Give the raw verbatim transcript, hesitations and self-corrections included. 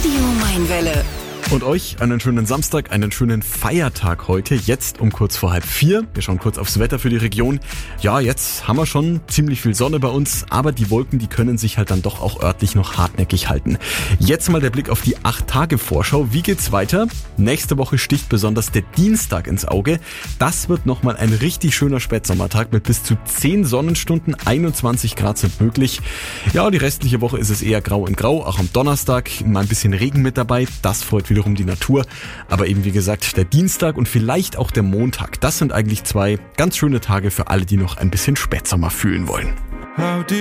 Radio Mainwelle. Und euch einen schönen Samstag, einen schönen Feiertag heute, jetzt um kurz vor halb vier. Wir schauen kurz aufs Wetter für die Region. Ja, jetzt haben wir schon ziemlich viel Sonne bei uns, aber die Wolken, die können sich halt dann doch auch örtlich noch hartnäckig halten. Jetzt mal der Blick auf die acht Tage Vorschau. Wie geht's weiter? Nächste Woche sticht besonders der Dienstag ins Auge. Das wird nochmal ein richtig schöner Spätsommertag mit bis zu zehn Sonnenstunden, einundzwanzig Grad sind möglich. Ja, die restliche Woche ist es eher grau in grau, auch am Donnerstag mal ein bisschen Regen mit dabei. Das freut wiederum die Natur. Aber eben wie gesagt, der Dienstag und vielleicht auch der Montag, das sind eigentlich zwei ganz schöne Tage für alle, die noch ein bisschen Spätsommer fühlen wollen.